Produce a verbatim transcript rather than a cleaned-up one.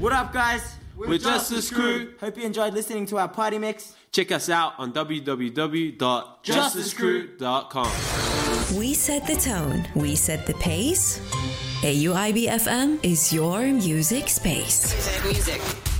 What up, guys? We're, We're Justice Crew. Hope you enjoyed listening to our party mix. Check us out on w w w dot justice crew dot com. We set the tone. We set the pace. A U I B F M is your music space. Music.